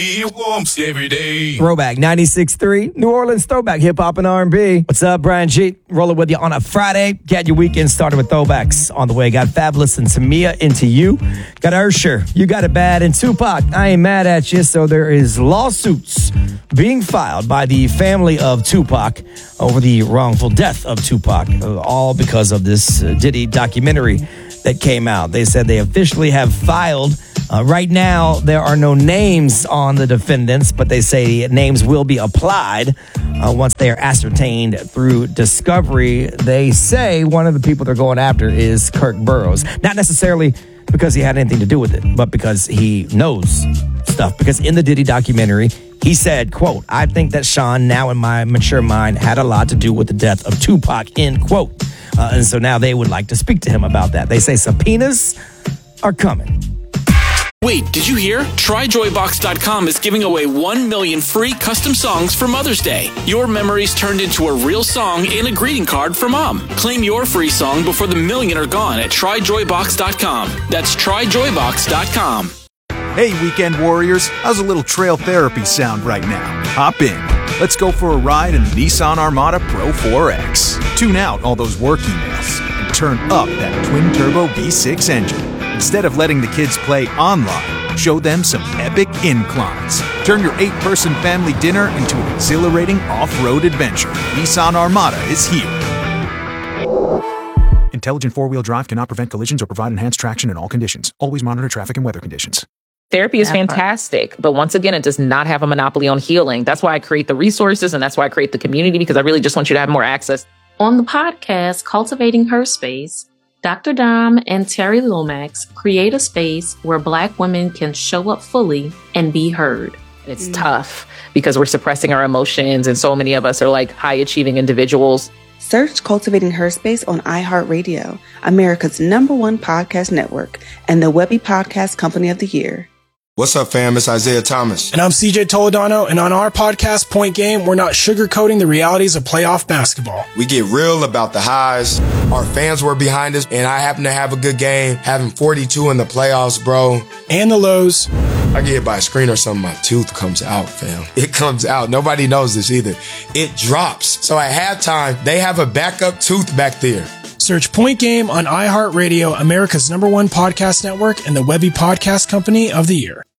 It warms every day. Throwback 96.3, New Orleans throwback, hip hop and R&B. What's up, Brian G? Rolling with you on a Friday. Got your weekend started with throwbacks on the way. Got Fabulous and Tamia Into You. Got Usher, You Got It Bad, and Tupac, I Ain't Mad At You. So there is lawsuits being filed by the family of Tupac over the wrongful death of Tupac, all because of this Diddy documentary that came out. They said they officially have filed. Right now, there are no names on the defendants, but they say names will be applied once they are ascertained through discovery. They say one of the people they're going after is Kirk Burroughs. Not necessarily because he had anything to do with it, but because he knows stuff. Because in the Diddy documentary, he said, quote, I think that Sean, now in my mature mind, had a lot to do with the death of Tupac, end quote. And so now they would like to speak to him about that. They say subpoenas are coming. Wait, did you hear? TryJoyBox.com is giving away 1 million free custom songs for Mother's Day. Your memories turned into a real song and a greeting card for Mom. Claim your free song before the million are gone at TryJoyBox.com. That's TryJoyBox.com. Hey, weekend warriors, how's a little trail therapy sound right now? Hop in. Let's go for a ride in the Nissan Armada Pro 4X. Tune out all those work emails and turn up that twin-turbo V6 engine. Instead of letting the kids play online, show them some epic inclines. Turn your 8-person family dinner into an exhilarating off-road adventure. Nissan Armada is here. Intelligent four-wheel drive cannot prevent collisions or provide enhanced traction in all conditions. Always monitor traffic and weather conditions. Therapy is fantastic, but once again, it does not have a monopoly on healing. That's why I create the resources, and that's why I create the community, because I really just want you to have more access. On the podcast, Cultivating Her Space, Dr. Dom and Terry Lomax create a space where Black women can show up fully and be heard. It's tough because we're suppressing our emotions, and so many of us are like high-achieving individuals. Search Cultivating Her Space on iHeartRadio, America's #1 podcast network, and the Webby Podcast Company of the Year. What's up, fam? It's Isaiah Thomas. And I'm CJ Toledano, and on our podcast, Point Game, we're not sugarcoating the realities of playoff basketball. We get real about the highs. Our fans were behind us, and I happen to have a good game, having 42 in the playoffs, bro. And the lows. I get hit by a screen or something, my tooth comes out, fam. It comes out. Nobody knows this either. It drops. So at halftime, they have a backup tooth back there. Search Point Game on iHeartRadio, America's #1 podcast network, and the Webby Podcast Company of the Year.